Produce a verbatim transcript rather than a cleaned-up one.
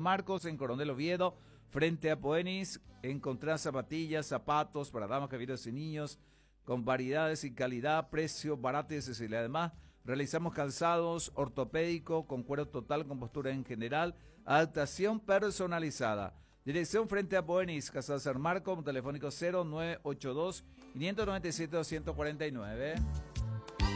Marcos, en Coronel Oviedo, frente a Poenis. Encontrás zapatillas, zapatos para damas, caballeros y niños, con variedades y calidad, precio barato y accesibilidad. Además, realizamos calzados ortopédico con cuero total, con postura en general, adaptación personalizada. Dirección frente a Poenis, Casa San Marcos, telefónico cero nueve ocho dos, cinco nueve siete, dos cuatro nueve.